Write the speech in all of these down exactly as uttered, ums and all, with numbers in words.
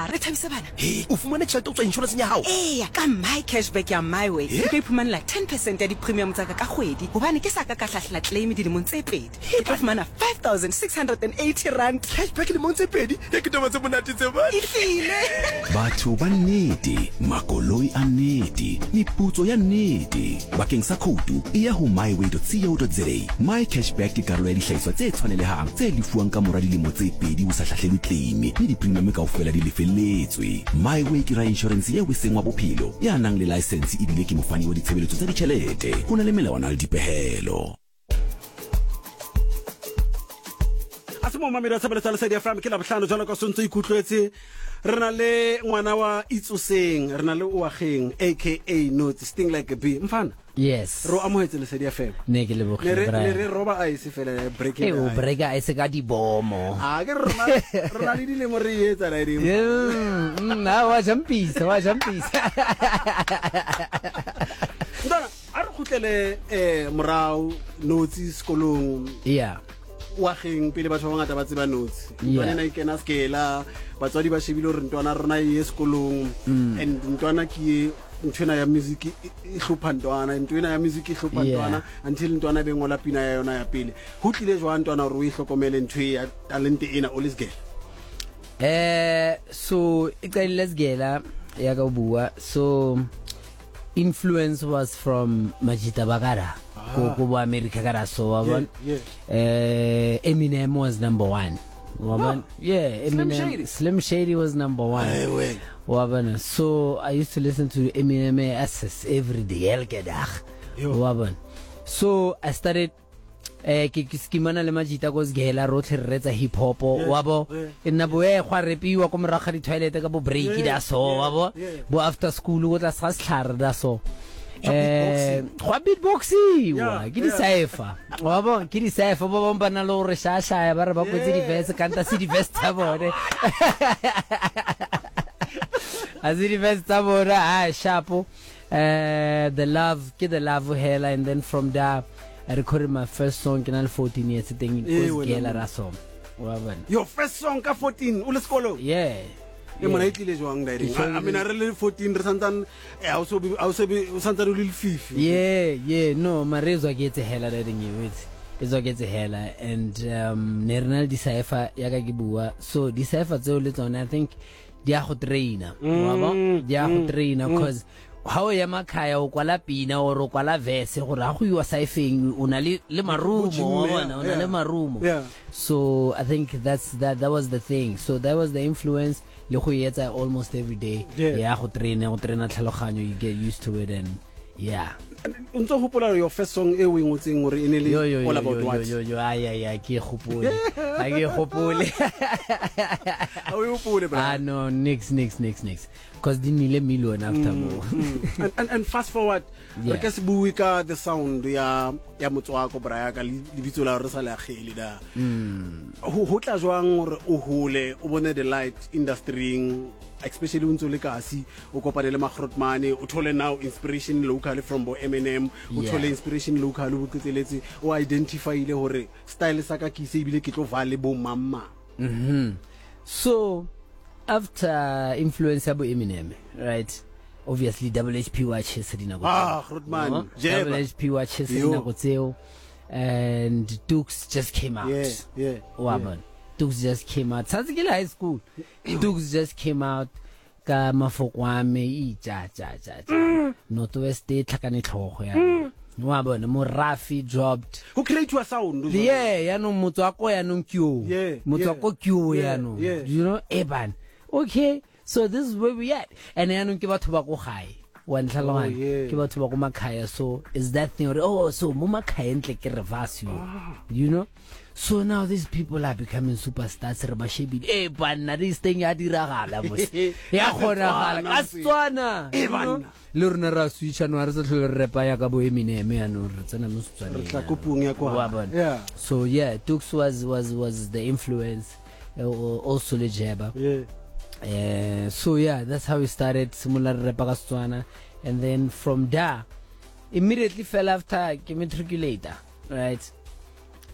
re thabise bana Hey, o fumane tšhelete o tswa insurance ya hao. eya ka my cashback ya my way ke tlo iphumanela ten percent ya di-premium tsaka ka kgwedi gobane ke sa ka ka hlahlela claim dilemong tse pedi ke tlo fumana five thousand six hundred eighty rand Cashback le montse pedi ya ke taba tse monate tse ba. e file Batho ba nnete, makoloi a nnete, meputso ya nnete. Bakeng sa khoutu, e ya ho my way dot co dot za. My cashback ke karolo ya dihlahiswa tse tshwanelehang tse lefuwang ka mora dilemo tse pedi ho sa hlahlelwe claim le di-premium kaofela di lefelletswe. My way ke ra insurance ya weseng wa bophelo ya nang le license e bile ke mofani wa ditshebeletso tsa ditjhelete. Ho na le melawana le dipehelo. Asimo mamedi a tshebeletso ya Lesedi F M ke la bohlano jalo ka sontso ikutlwetse re na le ngwana wa Itsoseng re na le Oageng aka Notes Sting Like a Bee mfana Yes. ro amohetse Lesedi F M Ne ke le ne bogile re ne bra. re roba a ise fela break E o breka e se ka di bomo. a ke rona rona le dilemo re etsa la di Mm, na wa jampisa, wa jampisa. ndana a re khutlele eh morao Notes sekolong Yeah. Oageng pele batho ba bangata ba tseba Notes Yeah. ntwana e kena skela batswadi ba shebile hore ntwana rona e sekolong and ntwana ke ntwana ya music e hlopha ntwana ntwana ya music e hlopha Yeah. ntwana until ntwana be ngola pina ya yona ya pele ho tlile jwa ntwana hore o e hlokomele ntwe ya talent ena o le sgela Eh so icela lesgela ya ka bua so influence was from Majita Bagara ko ko ba America gara so wabon yeah. eh Eminem was number one wabon yeah Slim Eminem Shady. Slim Shady was number one well wabon so I used to listen to Eminem as every day elkedag Yo. wabon so I started eh ke skimana le Majita go sgela rotlhe re retsa hip hop wabo yeah. ena bo e gwa repiwa ko moraga di toilet ka bo break Yeah, da so yeah, wabo yeah. bo after school go tla sa shlare da so Tsa eh gwa beatboxing Yeah, wa ke di cipher wabo ke di cipher bo bo bana lo re shasha ya ba re ba kwetse di verse kanta si di verse tsa bone azi di verse tsa bone ah sharp eh the love ke the love hela and then from there I recorded my first song in fourteen years thing Eh, was wena gela mona. raso wabo your first song ka fourteen o le sekolo yeah e mona e tlile jwang direng I mean re le fourteen re santan eh a o so a o so o santan o le fifi Yeah, yeah, no, Marezo gets a hella letting you with. Izo gets a hella and um Nernal decipher yaga gibua. So decipher zo little I think dia go trainer. Wabo? Dia go trainer cause how ya makaya o kwala pina o ro kwala verse gore a go iwa saifeng una le le marumo wa bona una le marumo. Yeah. So I think that's that that was the thing. So that was the influence le go yetsa almost every day. Yeah. Yeah, go trainer, go trainer tlhaloganyo, you get used to it and yeah. ntse o hopola your first song e o e ngotseng gore ene Yo yo le yo all about yo what yo yo ay ay ay ke gopole. Ay ke gopole. a o e hopole bra Ah no, nix nix nix nix. Cause di nile million after mo. and, and and fast forward Yeah. re ka se bue ka the sound ya ya motswako bra ya ka le bitso la re sa le agele da ho ho tla jwang gore o hole o bone the light industry especially o ntse le kasi o kopane le Magrotmane o thole now inspiration locally from bo Eminem o Yeah. thole inspiration locally o tsetseletse o identify ile hore style sa ka ke se bile ke tlo vale bo mamma Mhm. So after influence ya bo Eminem, right? Obviously Double H P watches dina go. Ah, Grootman, Jeba. Double H P watches Yo. dina go tseo and Dukes just came out. yeah yeah Waban. Dukes just came out. Since high school, Dukes just came out. Ka mafokwame I ja ja ja ja. Northwest e tlhakane tlhogo ya. Wabona mo Rafi dropped. who create your sound Yeah, ya no motswako ya no kyo. Yeah, Motswako yeah, kyo yeah, ya no. yeah. You know, Eban. Okay, so this is where we at. And ya no ke batho ba go gae. Wa ntlhaloganya. yeah. Ke batho ba go makhaya. So is that thing oh so mo makhaya ntle ke reverse you. You know? So now these people are becoming superstars re ba shebile eh bana this thing ya diragala mos ya khona gala Setswana Eh, banna. le rena ra switcha no re se tlhole re repa ya ka bo Eminem ya no re tsena mo Setswana Re tla kopung ya kwa. Wa bona. Yeah. So yeah, Dukes was was was the influence uh, also le Jeba yeah uh, so yeah, that's how we started similar repa ka Setswana and then from there immediately fell after ke matriculator right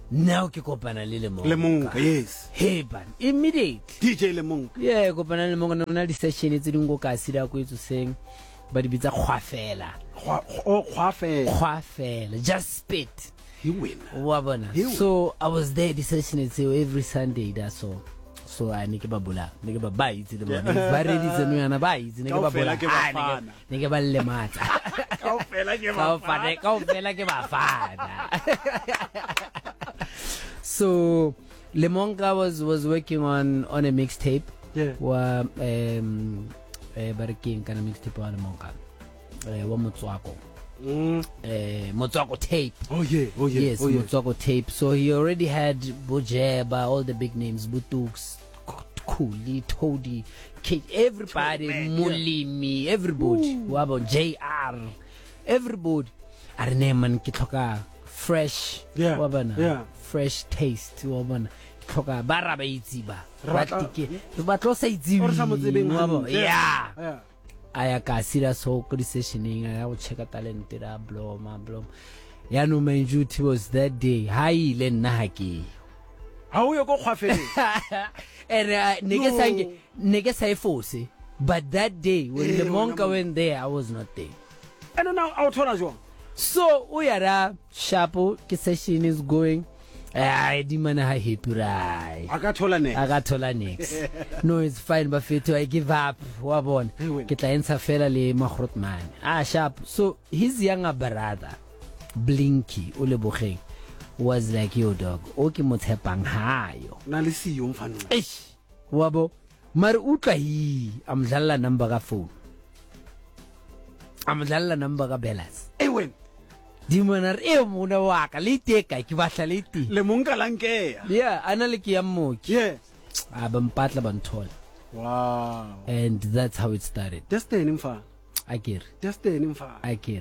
now ke kopana le Lemonka Lemonka, yes. hey ban immediately D J Lemonka. yeah kopana le Lemonka nona di session tse dingwe go ka sira go itse seng ba di bitsa khwafela Oh, khwafe. khwafela just spit He win. wa bona so I was there di session every Sunday that so so I ne ke ba bula ne ke ba ba itse le bona ba ready tseno yana ba itse ne ke ba bula ne ke ba le matsa Kaofela ke ka fana ka fela ke ba fana so Lemonka was was working on on a mixtape Yeah. wa um eh barking kana mixtape wa Lemonka eh wa Motswako Mm. eh Motswako tape Oh yeah, oh yeah, yes oh yeah. Motswako tape so he already had Bojeba all the big names Butuks Kuli Todi Kate everybody Mulimi everybody wabo J R everybody are name man ke tlhoka fresh Yeah, wa bana yeah. fresh taste wa bana tlhoka ba ra ba itse ba Ra ba tla- tike ba tlo sa itse Or sa mo tsebeng hantle. yeah Yeah. aya ka sira so ko di sessioning aya go check talent ra blow ma blow ya no Manjuti was that day hi le nna ha ke Ha o yo go khwafele. and nigga No. sang nigga say force but that day when Eh, Lemonka wena mo- went there I was not there And now I'll turn as well. so we are a sharpo ke session is going I di mana ha happy right I got thola ne. I got tola next no it's fine but fit I give up wa bona Hey, wena. ke tla entsha fela le Magrotman ah sharp so his younger brother Blinky o le bogeng was like yo dog o ke motshepang hayo Na le siyo mfana. eish wabo mari utla hi amdlala number ka phone amdlala number ka Bellas Eh wena. di mona re e mona wa ka le teka ke batla le ti Lemonka lankeya. yeah ana le ke ya mmoki Yeah. a bampatla banthola Wow. and that's how it started Destiny mfana. I care Destiny mfana. I care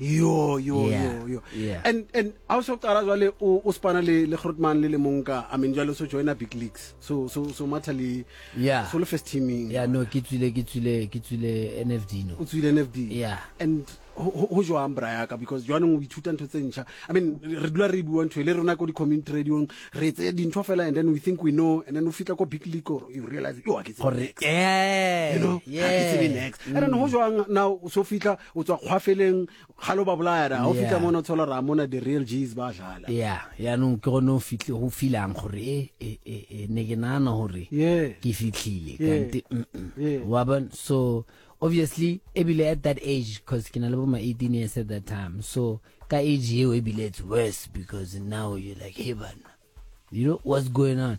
Yo yo Yeah, yo yo. yeah. And and also qala jwale o o spana le le Grootman le Lemonka. I mean jwale so joina big leagues. So so so mathali yeah so le first teaming. yeah no ke tswile ke tswile ke tswile N F D no O tswile N F D. yeah And ho ho jwang brayaka because jwanong o ithuta ntho tse ntšha. I mean re dula re bua ntho le rona ko di community radio re tse dintho fela and then we think we know and then o fitla ko big league or you realize yo a ke tsebe gore next. yeah You know, ha ke tsebe yeah next. And then ho jwang now so fitla o tswa khwafeleng galo ba bolaya o Yeah. fitla mona thola ra mona the real G's ba jala. yeah ya no ke gone o fitle go filang gore e e e ne ke nana gore Yeah. ke fitlhile Yeah. kanti Yeah. wa bon so obviously ebile at that age because ke na le bo ma eighteen years at that time so ka age eo ebile it's worse because now you're like hey man you know what's going on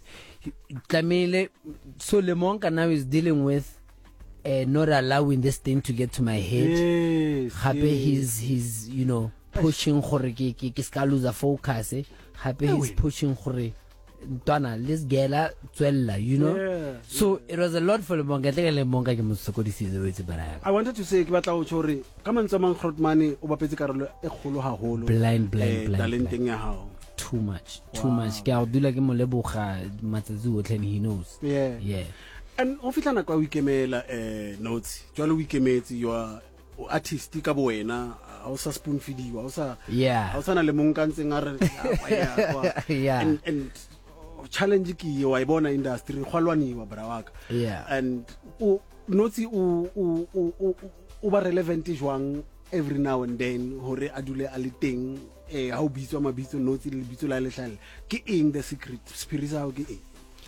tlamele so Lemonka now is dealing with uh, not allowing this thing to get to my head Yes. happy yes. he's he's you know pushing gore ke ke ke ska lose focus eh happy he's Ewe. pushing gore ntwana let's gela tswella you know Yeah, so it was a lot for Lemonka ke Lemonka ke mosokodisitse wetse baraka I wanted to say ke batla o tshore ka mantse mang Grootman o bapetse karolo e kgolo haholo blind blind eh, blind, talenteng blind. ya hao. too much too much ke a go dula ke mo leboga matsatsi otlhe and he knows Yeah. yeah And o fitla nako o ikemela eh notes jwale o ikemetse you are o artist ka bo wena ha o sa spoon feediwa ha o sa yeah ha o sana le monka ntseng a re "Ah, ya, kwa." Yeah. and and challenge ke ye wa e bona industry kgwalwaniwa bra waka Yeah. and o notsi o o o o- o ba relevant jwang every now and then hore a dule a le teng eh ha o bitswa mabitso notsi le bitso la le hlale ke eng the secret spirit sa ke eng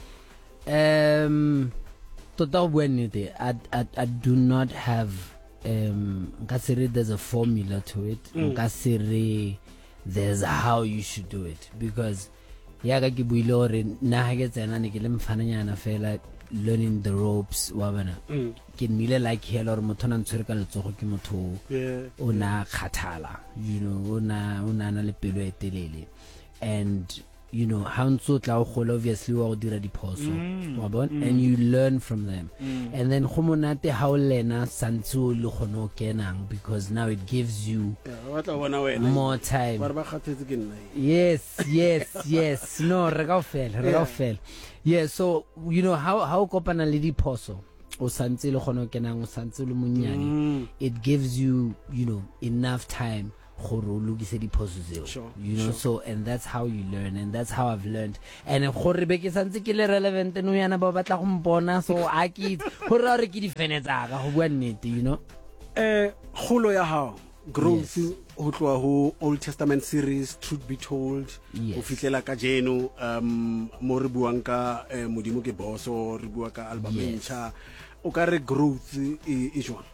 um tota go bua nnete I, I, I do not have um nka se re there's a formula to it nka se re there's how you should do it because ya ka ke buile gore nna ga ke tsena ne ke le mfananyana fela learning the ropes wa bona ke nnile like hela gore motho na ntshwere ka letsogo ke motho Yeah, o na khathala you know o na o na na le pelo e telele and you know how ntso tla o gola obviously wa go dira diphoso wa bona and you learn from them and then go monate ha o lena santse o le gono kenang because now it gives you yeah, wa tla bona wena more time ba re ba kgathetse ke nna yes yes yes no re ka ofela re ka ofela yeah so you know how how kopana le diphoso o santse le gono kenang o santse le monnyane it gives you you know enough time gore o lokise diphoso tseo, Sure, you know, sure. so and that's how you learn, and that's how I've learned. And gore be ke santse ke le relevant no yana ba batla go mpona, so a ke gore re ke di fene tsaka go bua nnete, you know. eh kholo ya hao growth Yes. ho tloa ho Old Testament series Truth Be Told Yes. ho fitlela ka jeno um mo re buang ka eh, modimo ke boso re bua ka album e Yes. ntšha o ka re growth e e jwang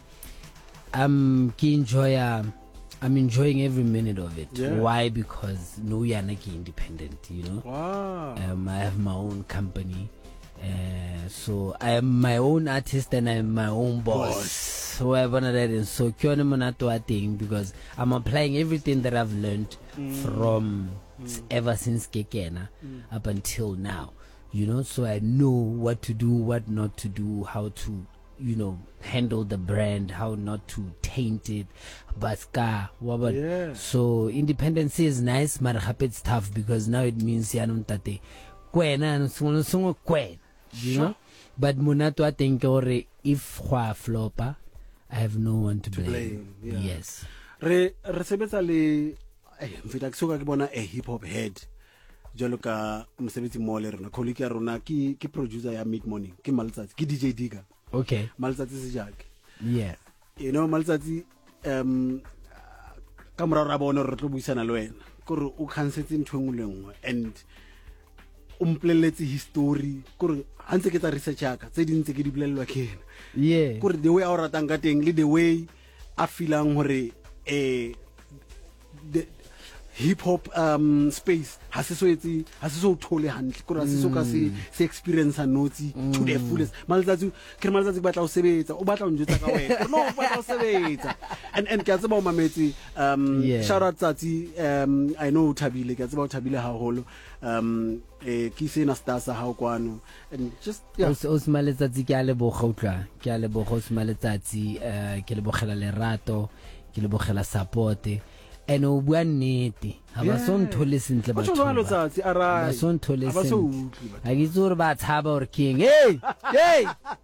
I'm ke enjoy uh, I'm enjoying every minute of it. Yeah. Why? Because no yana ke independent, you know. wow Um, I have my own company. Uh, so I am my own artist and I am my own boss. Boss. So I wanna that in so kyone monato a thing because I'm applying everything that I've learned from ever since Kekena up until now. You know, so I know what to do, what not to do, how to, you know, handle the brand, how not to taint it. Baska, what Yeah. so independence is nice, but it's tough because now it means yanum tate kwena no sungwe sungwe kwena, you know. But monato I think or if khwa flopa, I have no one to, To blame. blame, yeah. Yes. re re sebetsa le eh mfita ke soka ke bona a hip hop head jalo ka mosebetsi mo le rena colleague ya rona ke ke producer ya Mid Morning ke Maltsatsi ke D J Diga Okay. Maltsatsi se jake Yeah. you know Maltsatsi um ka mora ra bona re tlo buisana le wena gore o khansetse ntho engwe le engwe and o mpoleletse history gore ha ntse ke tsa research ya ka tse dintse ke di bolelwa ke ena Yeah. gore the way a o ratang ka teng le the way a feelang hore eh the hip hop um space ha se so etse ha se so thole hantle gore ha se so ka se se experience notsi to the fullest Maltsatsi ke Maltsatsi batla o sebetsa o batla o njutsa ka wena no o batla o sebetsa and and ke a tseba o mametse um Yeah. shout out Tsatsi um I know Thabile ke a tseba o Thabile haholo um eh ke sena stasa ha o kwano and just yeah o o smaletsatsi ke a leboga utla ke a leboga o smaletsatsi eh ke lebogela lerato ke lebogela support and o bua nnete ha ba so nthole sentle Ba batho tsholo jwalo, ba. Tsatsi, a right. Ba so nthole Ha ba so sentle. utlwe batho. Ha ke itse gore ba tshaba gore king hey hey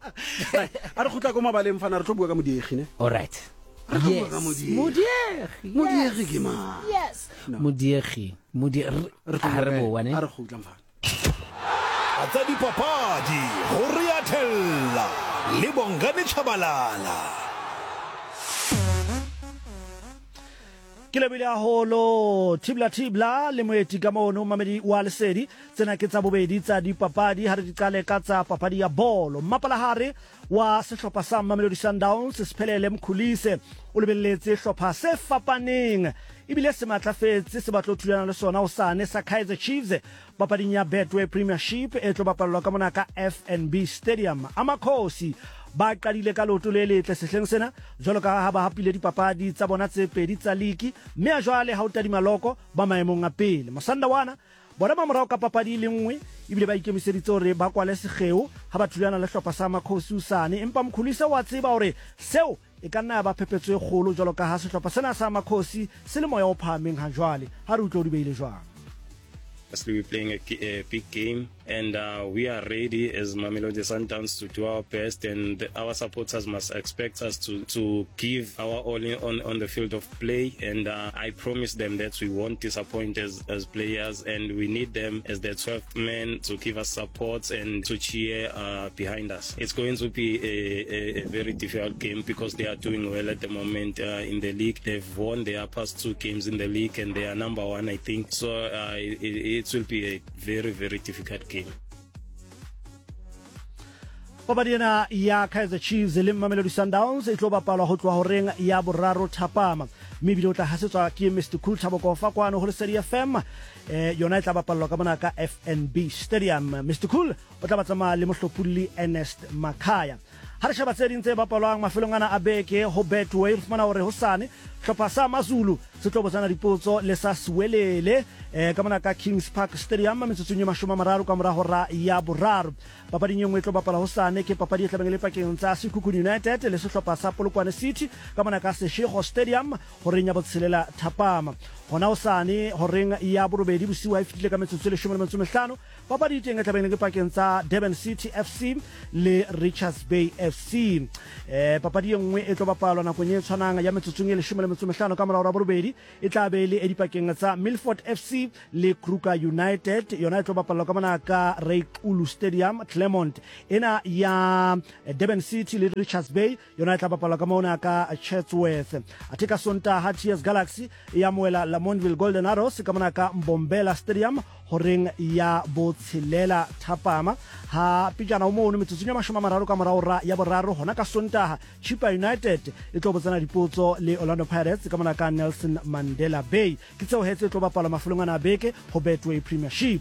a re khutla ko mabaleng fana re tlo bua ka modiegi ne all right Re tlo bua yes ka Modiegi. modiegi modiegi ke ma yes modiegi modiegi re tlo ha re bua boa kae? ne A re khutla mfana tsa dipapadi go riathella le Bongani Chabalala. ke lebile haholo tibla tibla le moeti ka mono mamedi wa lesedi tsena ke tsa bobedi tsa dipapadi ha re di qale ka tsa papadi ya bolo mmapalahare wa sehlopha sa Mamelodi Sundowns sephelele mkhulise o lebelletse hlopha se fapaneng ibile se matlafetse se batlo thulana le sona o sane sa Kaizer Chiefs papading ya Betway Premiership e tlo bapallwa ka mona ka F N B Stadium amakhosi ba qadile ka loto le letle sehleng sena jwalo ka ha ba hapile dipapadi tsa bona tse pedi tsa ligi mme a jwale ha o tadima loko ba maemong a pele Mosandawana bona ba morao ka papadi le nngwe ibile ba ikemiseditse hore ba kwale segeu ha ba thulana le hlopha sa Makhosi usane empa mkhulisa wa tseba hore seo e ka nna ba phephetso e kgolo jwalo ka ha sehlopha sena sa Makhosi se le moya o phahameng ha jwale ha re utlwa di beile jwang. We're playing a, a big game, and uh, we are ready as Mamelodi Sundowns to do our best, and our supporters must expect us to, to give our all in on, on the field of play. And uh, I promise them that we won't disappoint as, as players, and we need them as the twelfth men to give us support and to cheer uh, behind us. It's going to be a, a, a very difficult game because they are doing well at the moment uh, in the league. They've won their past two games in the league, and they are number one, I think. So uh, it, it will be a very, very difficult game. Papadi ena ya Kaizer Chiefs le Mamelodi Sundowns e tlo bapalwa ho tloha horeng ya boraro thapama mme bile o tla hasetswa ke Mister Cool Thabokofa kwano ho Lesedi F M eh yona e tla bapalwa ka mona ka F N B Stadium. Mister Cool o tla batsamaya le mohlophulli Ernest Makhaya ha re sheba tse ding tse bapalwang mafelong ana a beke ho Betway fumana hore hosane hlopha sa Mazulu se tlo botsana dipotso le sa Siwelele eh ka mona ka Kings Park Stadium metsotsong e mashome a mararo ka mora hora ya boraro papadi nyengwe tlo bapala hosane ke papadi e tlabeng le pakeng tsa Sekhukhune United le sehlopha sa Polokwane City ka mona ka Seshego Stadium horeng ya botshelela thapama hona hosane horeng ya borobedi bosiwa e fitile ka metsotso le one twenty-five papadi teng e tlabeng le pakeng tsa Durban City F C le Richards Bay F F C. Eh papadi e nngwe e tlo bapalwa nakong e tshwanang ya metsotsong e leshome le metso e mehlano ka morao ra borobedi e tla be le edipakeng tsa Milford F C le Kruger United. Yona e tlo bapalwa ka mona ka Reykulu Stadium. Claremont ena ya Durban City le Richards Bay yona e tla bapalwa ka mona ka Chatsworth. Atika Sontaha T S Galaxy ya moela Lamontville Golden Arrows ka mona ka Mbombela Stadium horeng ya Botshelela Thapama. Ha pijana umo no metsotsong ya mashome a mararo ka morao ra ya boraro hona ka Sontaha Chippa United e tlo botsana dipotso le Orlando Pirates ka mona ka Nelson Mandela Bay. Ke tseo hetse tlo bapala mafolongana a beke ho Betway Premiership.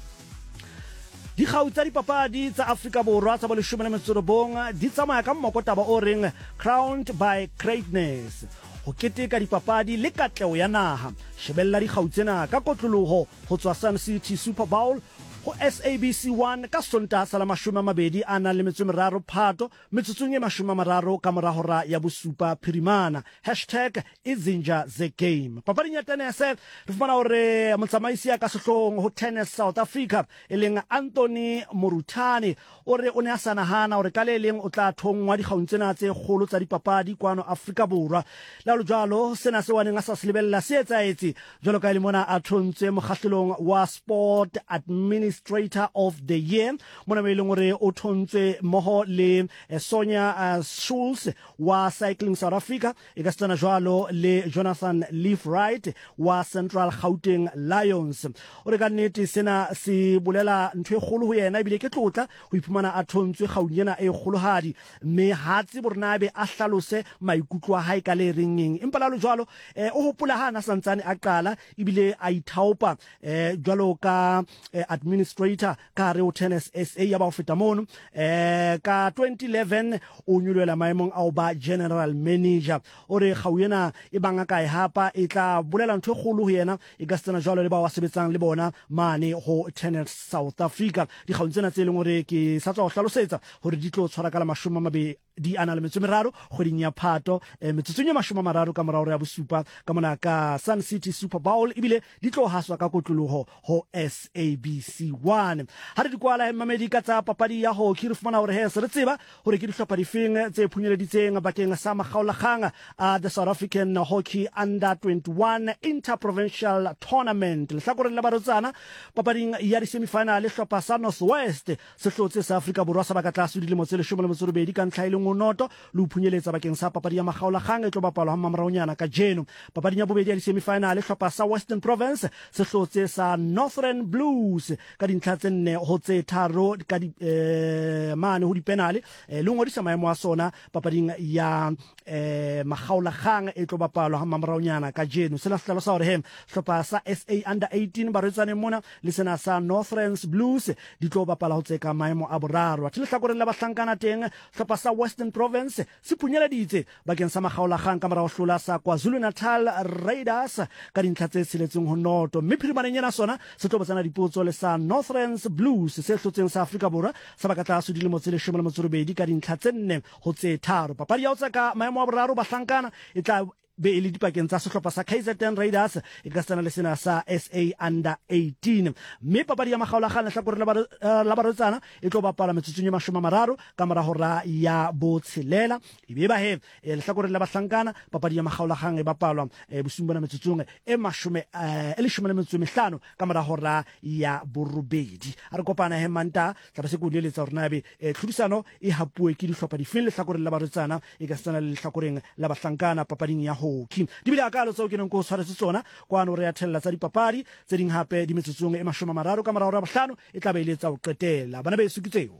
Di kgautsa dipapadi tsa Afrika Borwa tsa boleshome le metso e robong di tsamaya ka mmokotaba o reng Crowned by Greatness. Ho keteka dipapadi le katleho ya naha. Shebella di kgautsena ka kotloloho ho tswa Sun City Super Bowl ho S A B C one ka Sontaha sa la mashome a mabedi a nang le metso e meraro Phato metsotsong e mashome a mararo ka mora hora ya bosupa phirimana. Hashtag Izinja the Game. Papading ya tennis re fumana hore motsamaisi ya ka sehloohong ho Tennis South Africa e leng Anthony Morutani o re o ne a sa nahana hore ka le leng o tla thongwa dikgaung tsena tse kgolo tsa dipapadi kwano Afrika Borwa. La lo jwalo sena se waneng a sa se lebella se etsaetse jwalo ka ile mona a thontswe mokgahlelong wa Sport Administrator of the Year mona me leng hore o thontswe moho le eh, Sonia uh, Schulz wa Cycling South Africa e ka tsana jwalo le Jonathan Leafwright wa Central Gauteng Lions. O re ka nnete sena se bolela ntwe kgolo ho yena ebile ke tlotla ho iphumana a thontswe gaung yena e kgolohadi mme hatse bornabe a hlalose maikutlo a hae ka le ringeng empa la lo jwalo eh, o hopola hana santsane a qala ebile a ithaopa eh, jwalo ka eh, administrator ka re o Tennis S A ya ba ho feta mono eh, ka twenty eleven o nyulela maemong a ba general manager. O re gau yena e banga ka e hapa e tla bolela ntwe kgolo ho yena e ka tsena jwalo le ba wa sebetsang le bona mane ho Tennis South Africa. Di gaung tsena tse leng hore ke sa tswa ho hlalosetsa hore di tlo tshwara ka la mashome a mabedi di ana le metso meraro kgweding ya Phato eh, metsotsong ya mashome a mararo ka morao ya bosupa ka mona ka Sun City Super Bowl ebile di tlo haswa ka kotloloho ho S A B C one. Ha re di kwala mamedi ka tsa papadi ya hockey re fumana hore he se re tseba hore ke dihlopha difeng tse phunyeleditseng bakeng sa makgaolakgang a the South African Hockey Under twenty-one Interprovincial Tournament. Lehlakoreng la barotsana papading ya di semi-final hlopha sa North West se hlotse sa Afrika Borwa sa baka tlase dilemo tse leshome le metso e robedi ka ntlha e le noto le phunyeletsa bakeng sa papadi ya makgaolakgang e tlo bapalwa ha mamaraonyana ka jeno. Papading ya bobedi ya di semi-final hlopha sa Western Province se hlotse sa Northern Blues ka dintlha tse nne ho tse tharo ka di eh, mane ho dipenale eh, le ngodisa maemo a sona papading ya eh, makgaolakgang e tlo bapalwa ha mamaraonyana ka jeno. Se la hlalo sa hore he hlopha sa S A Under eighteen ba retsane mona le sena sa Northern Blues di tlo bapala ho tseka maemo a boraro. A tlhakoreng la bahlankana teng hlopha sa Western Province se phunyeleditse bakeng sa makgaolakgang ka mora ho hlola sa KwaZulu Natal Raiders ka dintlha tse tsheletseng ho noto mme phirimaneng yena sona se tlo botsana dipotso le sa Northern Blues se hlotseng sa Afrika Borwa sa baka tlase dilemo tse leshome le metso e robedi ka dintlha tse nne ho tse tharo. Papadi ya ho tsaka maemo a boraro bahlankana e tla be e le dipakeng tsa sehlopha sa K Z N Raiders e ka tsena le sena sa S A Under eighteen mme papadi ya makgaolakgang lehlakore la barotsana e tlo bapala metsotsong e mashome a mararo ka mora hora ya botshelela ebe ba he lehlakore la bahlankana papadi ya makgaolakgang e bapalwa bosung bona metsotsong e mashome e leshome le metso e mehlano ka mora hora ya borobedi. A re kopana he manta tla ba se go leletsa hore na be tlhodisano e hapuwe ke dihlopha difeng lehlakore la barotsana e ka tsena le lehlakoreng la bahlankana papading ya hockey. Di bile akalo tseo ke neng go tshwaretse tsona kwano re ya thella tsa dipapadi tse ding hape di metsotsong e mashome a mararo ka morao ra bohlano e tla ba ile tsa ho qetela bana be sukitseo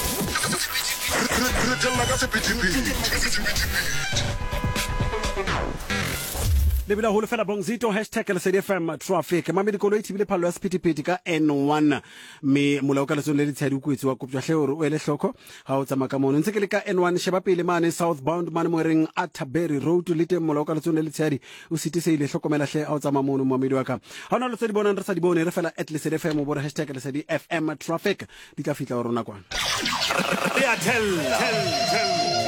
le bila holo fela bongzito hashtag L S D F M traffic mamedi koloi tibile phalo ya sephethephethe ka N one me molao ka letsong le ditshedi o kwetsi wa kopjwa hle hore o ele hloko ha o tsamaka mono ntse ke le ka N one sheba pele mane southbound mane mo reng Atterbury Road le teng molao ka letsong le ditshedi o sitise ile hlokomela hle ha o tsamaya mono mamedi wa ka ha ona le tse di bonang re sa di bone re fela at L S D F M o bora hashtag L S D F M traffic di tla fitla o rona kwana.